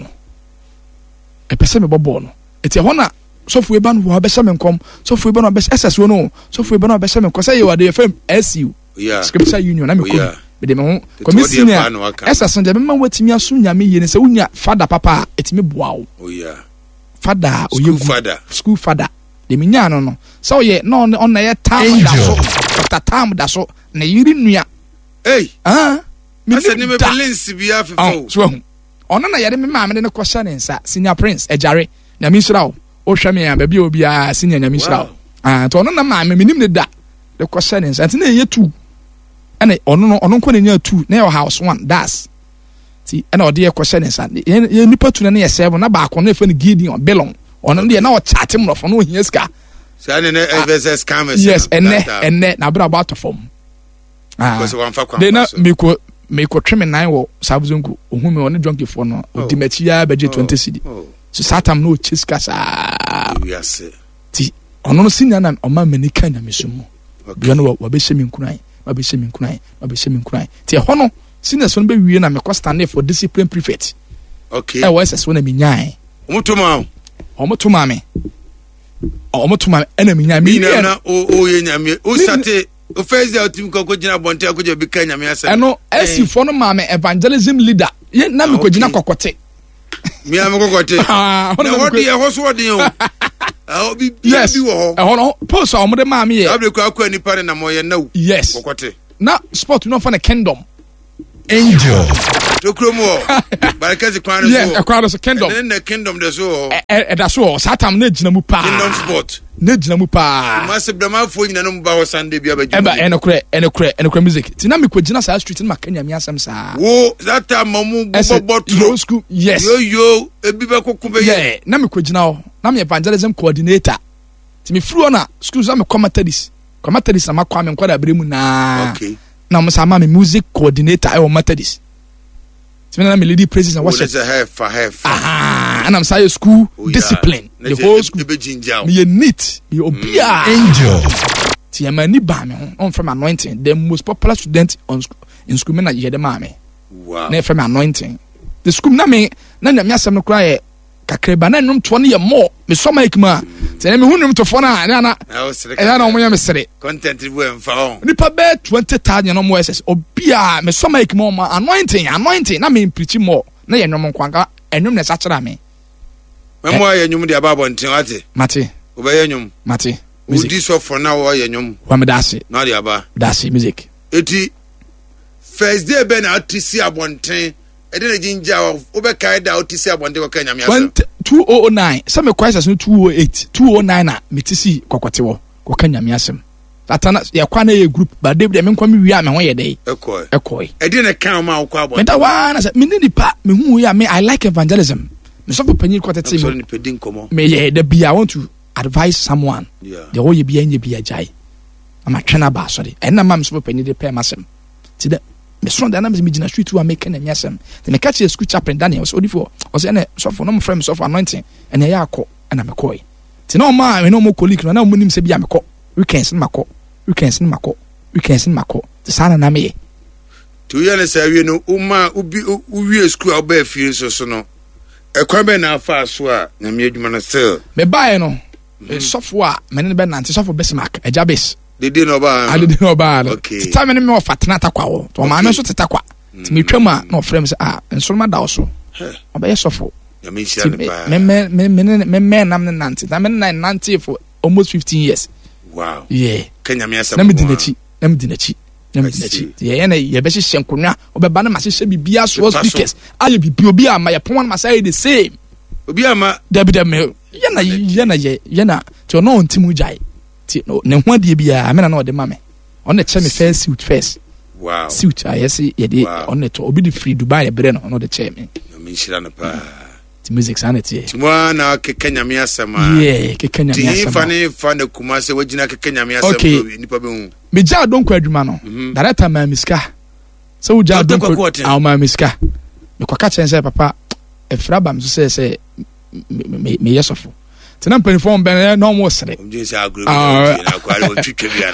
e pese me bobo no eti ho na so for e ba no wo be se me nkom so for e ba no be S S wo no so for e ba no be se me nkom say you are the fam S U yeah scripture union na me ko be de me ho commission S S nde be ma watimi aso nyame yene se unya father papa etimi boa wo oh yeah father oye father school father de minya no no so ye no on na ye tam da so ta tam da so na yiri nua eh ah me se ni me balance bia fefo so hu ono na ye de me ma me ne kwasha ne nsa senior prince ejare na mi nsira o hwa me ya ba bia obi a senior na mi nsira ah to ono na ma me nim ne da de kwasha ne nsa nti na ye two ene ono no ono ko ne nya two na your house one das ti ena ode ye kwasha ne nsa ye nipa tu na ne ye seven na ba ko na efa ne Gideon belong ono de na o chat mrofo no hia ska sa ne ne versus cameras yes enne enne na bra about form ah because one fa kwa de na me ko me ko tweme nine wo sabzonku ohu me one junkie for no odi machi ya beje twenty cedi so satam no chiska sa yes ti ono no sinya na o ma manika na mesumu bia no wa be shemi nkuran wa be shemi nkuran wa be shemi nkuran ti ho no sinya so no be wie na me ko stand for discipline prefect okay e wa ss so na me nyan omutuma omutuma me omutuma ena me nyan me na o o ye nyame o sate o fezi outim ko ko gina bonte ko je bi ka nyame asa eno esi fo no ma me evangelism leader ye na me ko gina kokote Me am go gote. Na what dey ho so dey o. Ah obi bi wo ho. Eh ho post o mo de ma me ye. Abre kwa kwa nipa na mo ye na wo. Yes. Gote. Na sport no fa na kingdom. Angel. To kromo. Barakazi kwan so. Yes, akwa so kingdom. And the kingdom dey so. Eh da so satam na gina mu pa. Kingdom sport. Na gina mu pa. Ma se brama fo nyina no mu ba wo Sunday bia ba gina. Eba enokre enokre enokre music. Ti na me ko gina sa street na makanya mi asem sa. Wo that time mamu bobo yo school. Yes. Yo yo ebi be kokku be. Yeah, na me ko gina ho. Na me evangelism coordinator. Ti me fru na school za me commentadis. Commentadis na makwa me nkwada bremu na. Okay. Na mo sama me music coordinator e wo Methodist. Ti me na me lady praises na worship. What is a half for half? Ah, and I'm say school oh, discipline. Yeah. The whole school. Me neat. Me obia. Angel. Ti e mani ba me on from anointing. The most popular student on in school me na ye de ma me. Wow. Na from anointing. The school na me na nya me asem no kra ye kakreba na nnum to no ye more. Me so ma ikma. Ti na me hunum to fo na na na. E na na mo nya me sere. Content bu emfa on. Nipa be twenty thousand no more ss. Obia me so ma ikma ma anointing, anointing na me preach more. Na ye nnum nkwanka ennum na sa kira me. Memo aye nyum de ababo ntin ate. Mate. Obaye nyum. Mate. Udi so for now aye nyum. Wa me dase. Na de aba. Dase music. Eti first day be na atisi abonten. E de jinja obeka da atisi abonten ko kanya me asa. two thousand nine. Some crisis no two thousand eight. two thousand nine na metisi kokote wo. Ko kanya me asem. Atana ya kwa na ye group ba David me nkwa me wi am ho ye dey. Ekoi. Ekoi. E de na kan ma akwa abonten. Me da wa na say me ni pa me hu ya me I like evangelism. Me so for panyin kwata team. So ni pedin komo. Me ye da bia I want to advise someone. Yeah. The whole ye bia nye bia jai. Ama twena ba sorry. E na mam so for panyin de pay masem. Ti da me so da na me gina street wa make na nyasem. Ti me catch school chaplain Daniel so odifo. O say na so for no mo frame so for anointing. And e ya akọ na me koi. Ti na o ma me no mo colleague na mo nim se bia me kọ. Weekends na makọ. Weekends na makọ. Weekends na makọ. Ti sana na me. Tu ya na sa wie no uma ubi uwie school oba afie so so no. Ekwa be na afa so a na me adwuma na still. Me bae no. Sofo a me ne be nante sofo Bismarck Ejabes. De de no ba. A de de no ba. Okay. Ti time ne me ofa tenata kwa wo. To ma me so tetakwa. Ti me twam a na ofrem se ah ensoroma da wo so. Oba ye sofo. Ya me shia ne ba. Me me me me me me nam ne nante. Na me na nante for almost fifteen years. Wow. Yeah. Kenya me asa. Na me dinachi. Na me dinachi. Na me dinachi. Yeah na ye be hye nkonwa. Obeba na ma hye bibia so speakers. Aye bibia obi a ma ye pon ma say the same. Obi ama Dabi da me ye na ye na ye ye na to no ntimu jai. Ti no ne ho ade bia me na na ode ma me. On the che me first suit first. Wow. Suit I say ye dey on the to obi di free Dubai e bre no on the che me. Na me shira na pa. Ti music sanity. Ti mo na ke Kenya me asama. Yeah, ke Kenya me asama. Ti fa ne fa na kuma se wagina ke Kenya me asama nipa be hu. Me ja don kwa adwuma no. Director ma miska. So wo ja don kwa a ma miska. Me kwaka chen say papa efra bam so say say me me yesofo. Tena mpaniform ben no mo sere. Omje say agro na kwale o twitwe bia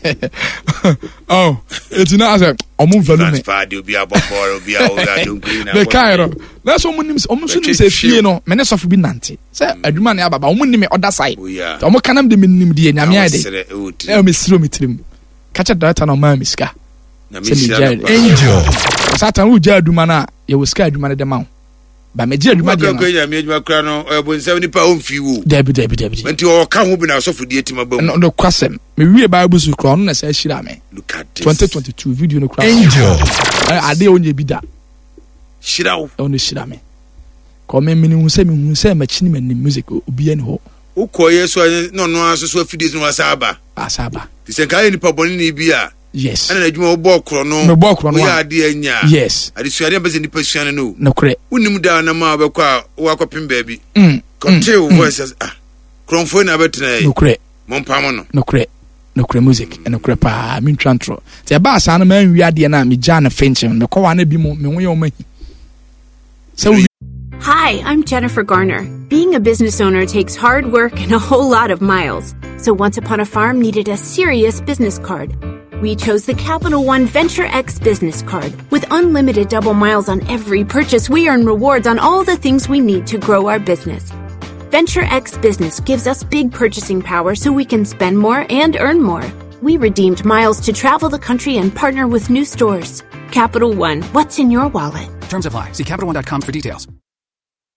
na. Oh, it's not as omo value me. Fa de obi abobor obi a o ga don green na. Me kairo. Na so omo nim omo so nim say fie no, me ne sofo bi nante. Say adwuma na ababa omo nim other side. Omo kanam de me nim de nyame ade. E me siro me tirim. Kacha data na ma miska. Na me share. Angel. Satan wo ja adwuma na ye wo ska adwuma de ma wo. Ba me je adwuma de no. Ko ya me adwuma kra no e bo nsem nipa on fi wo. Debi debi debi. Enti o ka ho bi na so fodi etima ba mu. No do kwasem. Me wie Bible su kra no na sa shira me. Look at this. twenty twenty-two video no kra. Angel. Ade onye bi da. Shira wo. O no shira me. Ko me mini hu se me hu se ma chini me music obi ani ho. Wo ko yeso no no aso so afidi no asaba. Asaba. Ti se ka nipa boni ni bi a. Yes. Ana adwuma wo bo kro no. Me bo kro no. Wo ya ade anya. Yes. Ade suade be se nipa suane no. No kre. Unim da na ma be kwa wo akopim ba bi. Mm. Control voices ah. Kronfo na betena. No kre. Mon pamo no. No kre. No kre music. No kre pa min trantro. Ti ba sa na man wi ade na me ja na fenchim. Me ko wa na bi mo me wo ye o mahi. So Hi, I'm Jennifer Garner. Being a business owner takes hard work and a whole lot of miles. So Once Upon a Farm needed a serious business card. We chose the Capital One Venture X business card. With unlimited double miles on every purchase, we earn rewards on all the things we need to grow our business. Venture X Business gives us big purchasing power so we can spend more and earn more. We redeemed miles to travel the country and partner with new stores. Capital One, what's in your wallet? Terms apply. See Capital One dot com for details.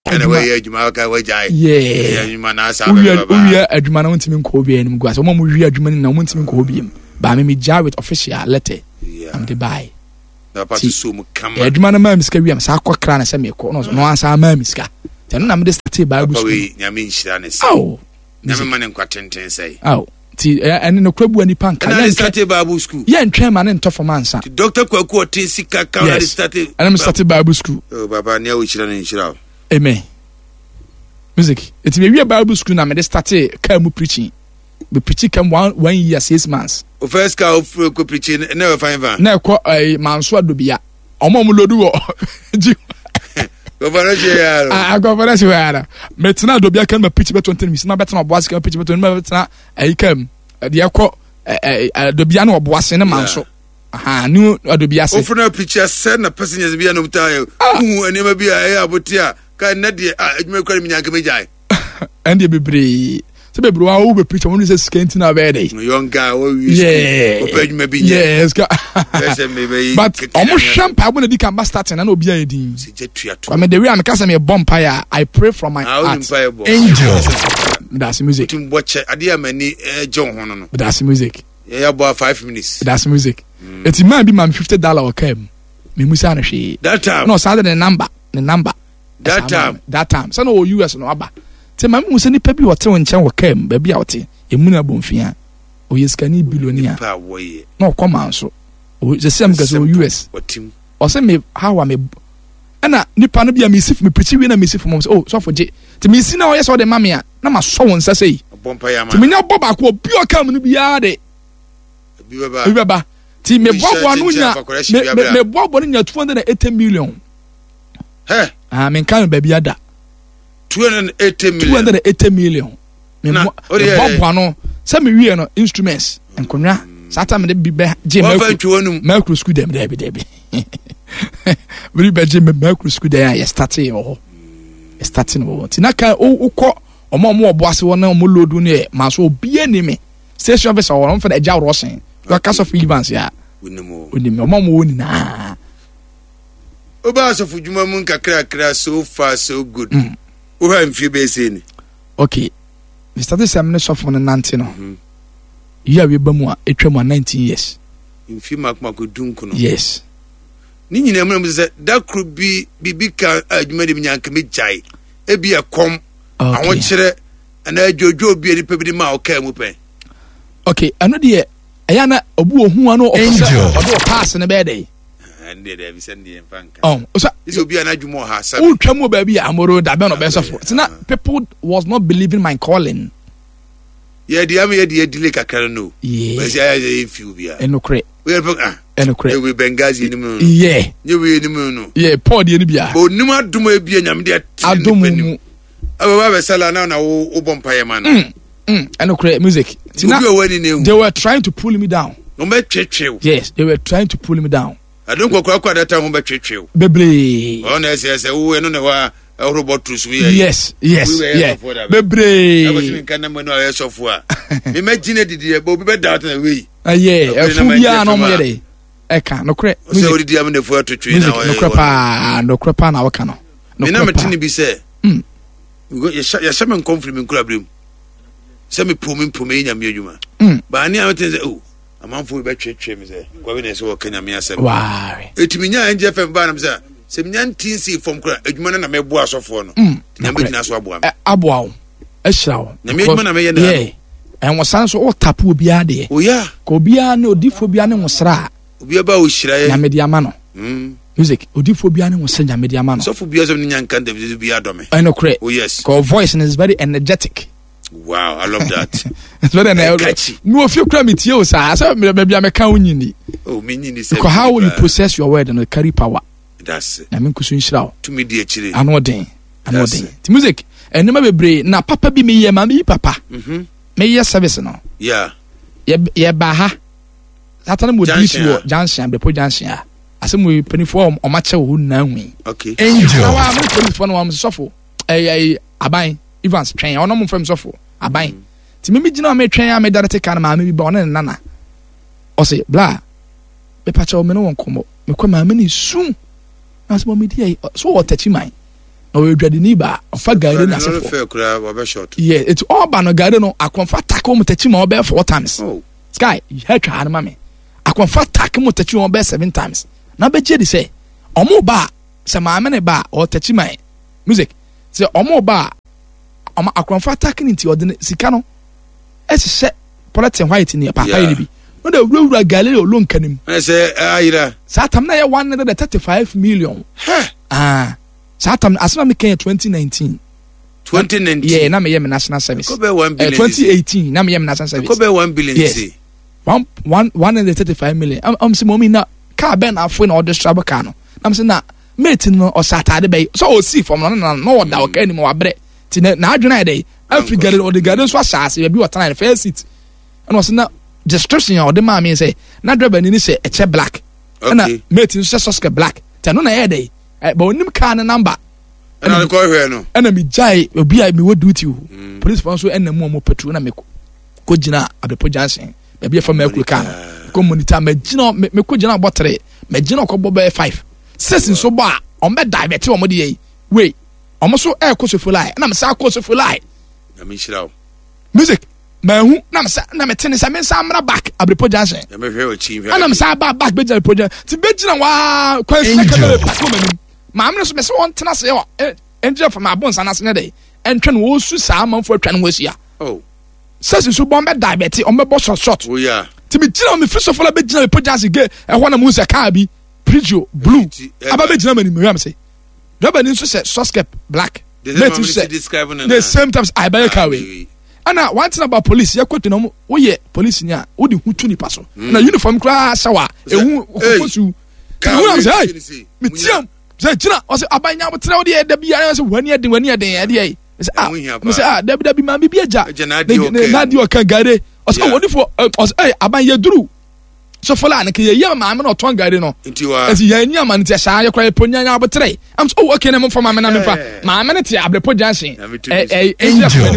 Anyway, adwuma ka wajai. Yeah. Adwuma na asa be baba. We are adwuma na wontimi nkɔ obi anim gua. So mo mo wi adwuma na wontimi nkɔ obi am. Ba me me ja with official letter. Yeah. I'm the buy. Na pa so mu kama. Adwuma na ma miska wi am sa akɔkra na sɛ me kɔ. No no ansa ma miska. Tɛno na me de start Bible school. We nyame nhyira ne sɛ. Oh. Nyame ma ne nkwa tenten sɛ. Oh. Ti ɛne no krabu ani pan kan. Na start Bible school. Yeah, ntwɛn ma ne ntɔ for man sa. Doctor Kwaku otin sika ka na start. And me start Bible school. Oh baba ne wo hyira ne nhyira. Amen. Music. It's me we Bible school na me de start come preaching. We preaching come one one year six months. O first ka of ko preaching never find van. Na ko eh manso adobia. Omo mo lodu wo. Governor Jaya. Ah governor Jaya. Metna adobia kan ma preach be twenty minutes. Na betna oboase kan preach be twenty minutes. Betna eh kam de yakọ eh adobia na oboase ne manso. Aha nu adobia se. Ofuna preacher said na person yes bia no mutayo. Hu anema bia eh abotia. Ka na de adwuma kwari minyanka mejai. And be bebre. So be bro wo be preacher won say scanty na be dey. Young guy wo use. Yeah. Opedwuma bi. Yes. But omo shampa when the can start na obi ayedin. Se jetua to. I mean the way am kasa me bomb fire. I pray from my heart. Angel. That's music. Tim watch ade amani John hono no. That's music. Yeah about five minutes. That's music. It's man be man fifty dollars o kam. Me musa na hwe. That time. No, sad the number, the number. That time. That time. So no U S no aba. Te man musa ni pa bi wote won nchen wo kam, ba bia wote. Emu na bomfia. O yeskani billionaire. Pa woye. No come on so. O the same gas o U S. Watim. O say me how am me ana nipa no bia me sif me preach we na me sif mom say oh so for je. Te me si na o yes o de mame a na ma so won sa sei. Bompa ya ma. Te me nya boba ko obi o kam no bia de. Bi baba. Bi baba. Ti me bobo anu nya me me bobo nya two hundred eighty million. He. Ah me kan ba bia da. two hundred eighty million. two hundred eighty million. Me bobo anu say me wie no instruments enkonwa sata me de bi be je macro school dem there be there be. We be je macro school there ya starting o. Starting o. Ti na kan ukọ omo omo oboase won na omo lodu ne ma so obi anime. Station officer won for the eja rosin. Your cast of relevance ya. Unimo. Unimo mama woni na. Oba so fujuma mun kakra kra so far so good. Mm. O ha mfie be say ni. Okay. We started seminary software in nineteen no. Mhm. Yeah we ba mu a etwa mu nineteen years. Mfie makma ko dunku no. Yes. Ni nyina mu say that could be bibika adwuma de nyanka me jai. E bi e kom. Awon kire ana adwojo obi eni pe bi ma o ka mu pen. Okay, ano de ayana obu ohun ano officer odo pass na be dey. Ande dey bi send dey fanka. Oh, so this obi ana adwuma ha sabe. O twam ba bi amoro da be no be so for. Tina people was not believing my calling. Yeah, the am yeah the delay kakara no. Yeah. But say I feel bia. Enokre. We ah. Enokre. We Benghazi ni mu. Yeah. Nye we ni mu no. Yeah, Paul de ni bia. Bo num adum ebia nyam de adum mu. Aba ba sala na na wo bompa ye man. Mm. Mm. Enokre music. Tina, they were trying to pull me down. Yes, they were trying to pull me down. I don't go quite that time. Bebre. Honest, yes, who and no robot to swear. Yes, yes, yeah. Bebre. I was in Canada, no air software. Imagine it, dear Bobby, but out in the way. Ah, yeah, a full year no more. Eka, no crap. So did you have the four to train? No crapa, no crapa, no cano. No, never tiny be said. Hm. You got your shaman compliment club room. Semi puming puming a mujuma. But I never tell oh, a man for a church, say, Governors or Kenya Miasa. Why? It means I and Jeff and Barnum, sir. Some young teen see from Edmund and a mere boss of one. Hm, never in Aswab. Abwao, a show. Yeah, and was sans or tapu biade. Oh, yeah. Cobia no difobiano was ra. Ubiaba Shire, Mediamano. Hm. Music, Udifobiano was sent a Mediamano. So for beers of Nyan can be Adome. I know, correct. Oh, yes. Call voice and is very energetic. Wow, I love that. It's very catchy. No, if you cram it, you say, maybe I'm a cow. Oh, meaning is how will you possess your word and carry power? That's it. I mean, Kusun Shroud. To me, dear Chile. I know day. I know day. The music. And never be na papa be me, mammy, papa. Hm. May your service no. Yeah. Yeah, baha. That time would be you, Johnson, before Johnson. I said, we penny form or match who know me. Okay. Angel. I'm going to phone one suffer. A abai. Evans train or no from suffer. Abai. Ti me gina me train me dare take kan ma me bi born nana. O say bla. Me pacha o me no won komo. Me kwa ma me ni sun. As mo me di so o tachi man. no we dwade ni ba ofa gare na sefo fair kura wa be short yeah it all ba no gare no akonfa take mo tachi ma obe four times oh sky he twa han ma me akonfa take mo tachi mo obe seven times na be je di say omo ba se ma me ne ba o tachi mai music se omo ba omo akonfa take ni ti odene sika no esese politin white ni papa ni bi no da wura gare o lo nkanim e say ayira satam na ye one hundred thirty-five million ah satam asma me ken twenty nineteen twenty nineteen yeah na me ye national service ko be one billion uh, twenty eighteen na me ye national service ko be one billion yes. one one one hundred thirty-five million am am se momi na car ben afo na order strabo car no am se na mate no o satade be so o see from no na no da o ka ni mo wabre ti na adwena dey africa o de gade so asase be water na first seat and was na description o de ma me say na driver ni say eche black na mate no say soske black ta no na ye dey but onim car na number and I go here no and me jai obi I me wo duty police for so and mo mo patrol na me ko gina abepo jansen be be fa me akuru car ko monitor me gina me ko gina botre me gina ko bo be five six so ba on be divert o mo de yi we o mo so e ko so fulai na me sa ko so fulai na me shirawo music ma hu na me sa na me tene sa me sa amra back abepo jansen na me hwe o chi hwe na me sa ba back be gina abepo jansen ti be gina wa kwa second pa ko manim maamne so me se won tena se yo enje fa ma bon sana se ne dey entwe no wo su sa amanfo atwa no wasia oh sesi so bombe diabetes on be bo short short oh yeah ti me gina me fiso fola be gina me pojase ge e ho na mu se car bi Prigio blue aba be gina me ni me am say rubber ni so se soskep black let me say describing the same times I buy car we ana one thing about police ya kwotu no wo ye police ni a wo di hutu ni paso na uniform kra sawa e hu ofosu ka wo am say me tiam say gina o say abanya botre wo de da bia say wani ade wani ade ade ai say ah me say ah da da bi ma bi aja na di o kan gare o say woni fo o say abanya duru so fola na ke ye ma me no ton gare no enti ya nya ma ntia sha ya kwa ponya nya botre am so okay na mo fo ma me na me fa ma me ne ti abrepo jansen eh eh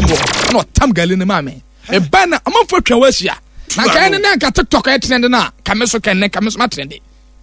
no tam gare ne ma me e ba na am fo twa wasia na kan ne na ka TikTok e trend na ka me so kan ne ka me so ma trend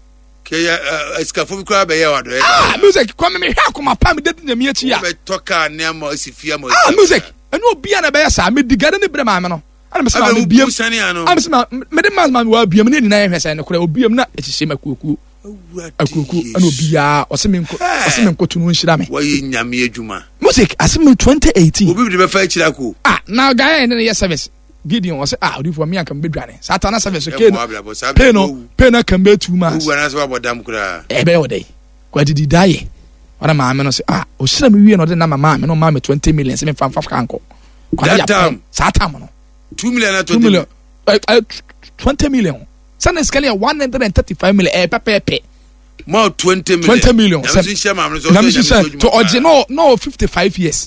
ke ya eskafo bi kwa be ya wado ah music kwa me hwa ko ma pa me dedi na me achi ya be toka ne ama asifia ma ah music enu obi na be ya sa me digare ne bre ma me no ana me sa me biem ana me sa me de ma ma wa biem ne ni na hwesa ne kora obiem na ehihye makuoku akuoku ana obi ya o se me nko o se me nko tunu nhira me wa yi nyame adwuma music asem twenty eighteen obi bi be fa chira ko ah na guy ne ye service Gideon was ah odi for me an kan bedwane satana service ke no pe no pe na kan be two months uwa na so abodam kura e be odai kwa didi daye ora ma me no say ah o sira me wie no de na mama me no ma me twenty million se me fan fa kan ko that time satam no two million na twenty million twenty million sana skale one hundred thirty-five million e pepe more twenty million twenty million na me share ma me so to original no fifty-five years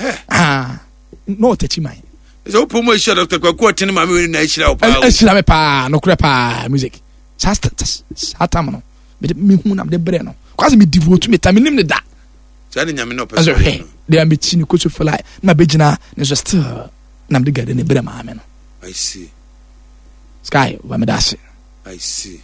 ah no touch mine so pomo isha doctor kwa kwa tene mama we na ishira opa o ishira me pa no kure pa music sasta sata mo no me hu na de bre no kwase me devote me taminim ne da so ani nyame no person no they am chini ko so fly na begina ne so still na de gade ne bre ma me no I see sky wa me dash I see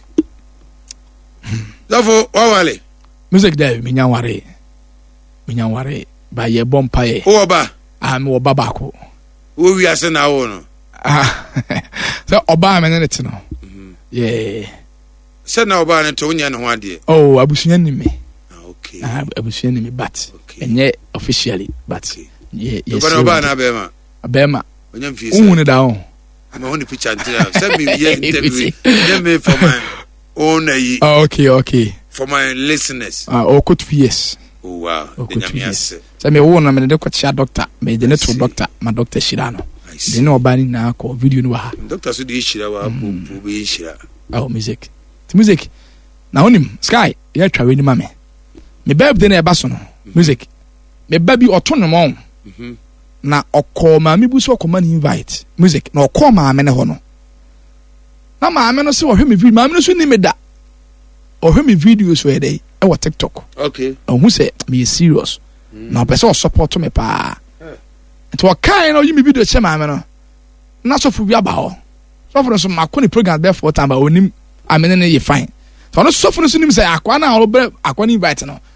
Zafo wawale music there me nya ware me nya ware ba ye bompa ye o ba ah me wo baba ko wo wi ase na wo no ah so oba me ne tino yeah se na oba ne to nya ne ho ade oh abusunya ni me ah okay ah abusunya ni me but enye officially but yeah yes oba na be ma be ma onya mfi se unu da on ma honi picture ntira se me ye interview dem me for my own yi oh okay okay for my listeners ah o could yes oh wow de nyamiase se me wo na me de ko chia doctor me de ne to doctor ma doctor Shirano de ne oba ni na ko video ni wa ha doctor so de Shira wa bu be Shira oh music the music na onim sky ya twa we ni ma me me babe de na e ba so no music me baby oto no mo mhm na okọ ma me bu so okọ ma ni invite music na okọ ma me ne ho no na ma me no se wo hwe me video ma me no so ni me da o hwe me video so e dey e wo TikTok okay o hu se me serious na pese o support me pa nti o kai no yimi video che ma me no na so fu bi aba ho so fu so ma ko ni program there for time ba onim amene ne ye fine so no so fu so nim se akwa na o bre akwa ni invite no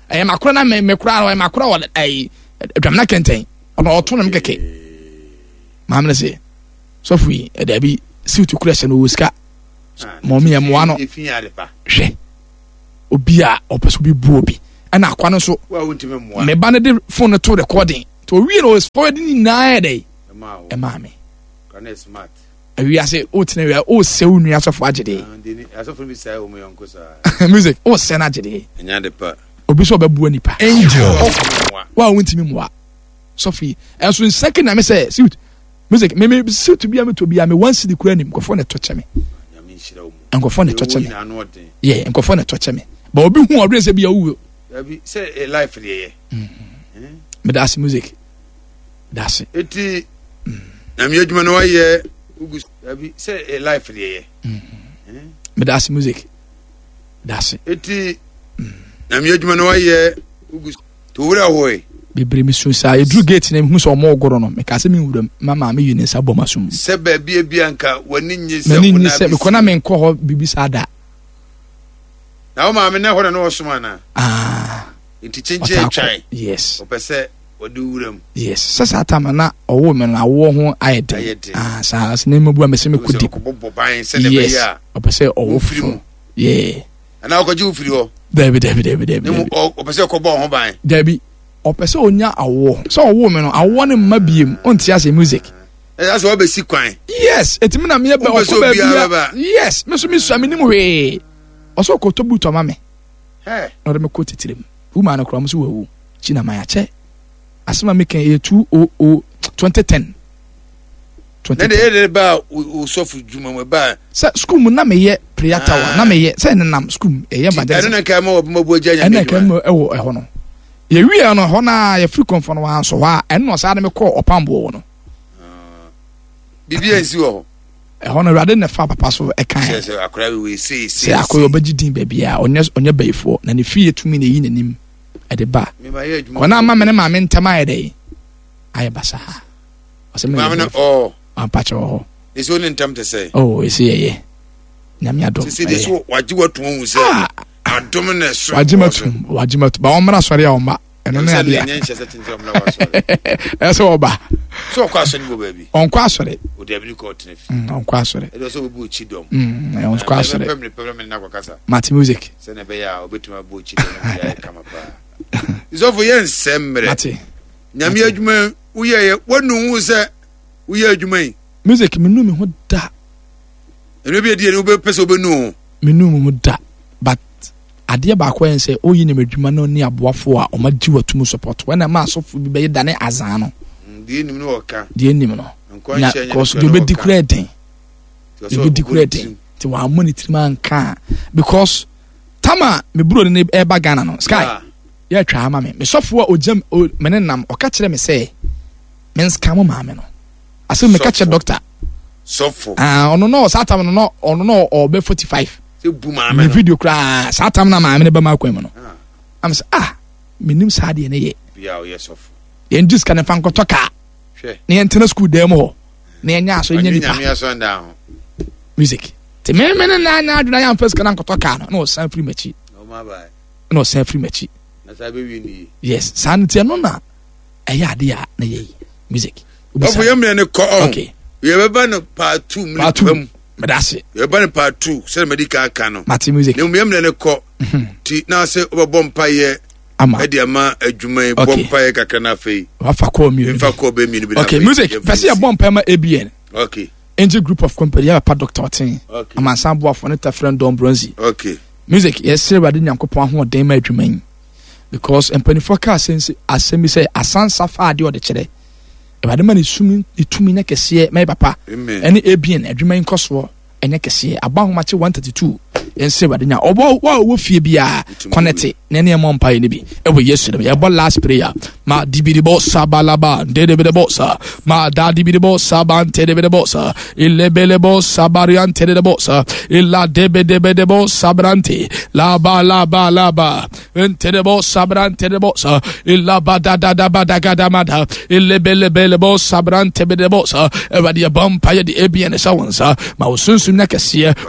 eh makura na me kura na makura wa ai dwamna kenten ono oto no mkeke maamna se so fui e da bi suit kura se no wuska momi ya moano hwe obi a opeso bi bu obi ana akwa no so me ba ne de phone to recording to we no is forwarding na dey e maame kana smart awi ase o tena wi o se unu asofo agede asofo bi sai o mo yonko sa music o se na agede enya de pa obi so babu anipa Angel wa wontimi moa sofi enso in second na me say suit music me me suit bi am to bi am one city kura nim kofo na toche me nyame nhira wo enkofo na toche me yeah enkofo na toche me ba obi hu odre se bi awu abi say a life liye me das music das eti na me adwuma no waye ugu abi say a life liye me das music das eti na me adwuma no waye ugu to wura hoye bibiri mi sun sa edru gate na hu so mo ogoro no me ka se mi wuram mama me yuni sa boma sum se ba bia bia nka wani nyi se wona bi se me kona me nko ho bibi sa da na o ma me na ho na o suma na ah enti chenche twan yes o pese wodi wuram yes sa sa tama na owo me na wo ho ayede ah sa se ne mabu amese me kudi ko bobo ban se ne be ya o pese owo firi mu yeah ana ko ji ufiri ho David David David David o pese ko bo ho ban David opese onya awo so owo me no awo ne mabiem onti ase music eh aso be si kwan yes etimi na me be opo bia yes me so me so amini mu we oso ko to buto ma me eh no de me ko titirem uma na kura mo so wawu china ma ya che asema me kan e two thousand twenty ten na de de ba o sofu juma mo ba sa school mu na me ye prayer tower na me ye say nenam school e ye badere na ka ma obo mabu agya nya na ka mo e wo e ho no ye wi e no ho na ye free comfort no wan so ha en no sa de me ko opambo no bibi ensi wo e ho no rade ne fa papa so e kan se se akora we see see se akoyo bagidin ba bia onye onye bayifo na ne fie tumi ne yi nanim e de ba me ba ye adwuma kona ma me ne ma me ntama ye dey aye basa ha o se me ma me oh ampacho ho ese oni ntam te say oh ese ye ye nyame adom se se so waji watu hu se adom na so waji matum waji matum ba omra sori ya oma eno na ya nyen hye se tintam na wasori ese oba so kwa so ni bo baby onko asori o de abi ko tene fi onko asori e do so bu chi dom mm e onko asori pemne pemne na kwa kasa mati music se ne be ya obetuma bu chi dom ya kama pa izofo yen semre mati nyame adwuma uye ye wonu hu se uye adwuma yi music menu me ho da eno bi die no be pese obenu menu mu da but ade ba kwa en say oyi ne madwuma no ni aboafo a o ma ji watum support when ma asofo bi be dane azan no die nim no oka die nim no na cause you be declare den you be declare den ti wa monitor man kan because tama me bro ne e ba Ghana no sky ya twa ama me me sofo a ojam me ne nam o ka kire me say men scam ma me no aso me ka kire doctor sofo ah ono no satam no no ono no o be forty-five se bu ma me no video kra satam na ma me ne ba ma kwa me no am say ah menim sa de ne ye bia o ye sofo yen just kan fan ko toka hwe ne yen school dem ho ne yen nya so yen ni pa nyame aso nda ho music te me me na na aduna yan first kan ko toka no no san free machi no ma ba no san free machi na sa be wi ni yes san te no na eya de ya na ye music ofo yem ne ko okay ye be ba no part two mi bam medase ye ba no part two se medical kan no mati music ne yem ne ko ti na se obobom pa ye ama edi ama adwuma bompa ye kakra na fei wa fa call me fa call be me bi na okay music first ya bompa ma A B N okay Angel Group of Company ya pa Doctor Otin okay ama sambo afo ne ta friend Don Bronzy okay music yes sir wade nyankopon ho den ma adwuma yi because empany for car sense asemi say asansa fa ade o de kire e wade ma ne sumi itumi na kese my papa ene A B N adwuma yi nkoso enye kese abahoma che one thirty-two ense wade nya obo wa wo fie bia connect na ne mo mpa ni bi e wo yesu dem ya bo last prayer ma dibidi bo sabalaba dede be bossa ma da dibidi bo saban tede be bossa ilebele bo sabarian tede de bossa illa debe debe de bo sabrante la ba la ba la ba tede bo sabrante de bossa illa ba da da da ba da ga da ma da ilebele bele bo sabrante be de bossa e wade ya bompa ya di A B N sa wonsa ma wo sunsun na kese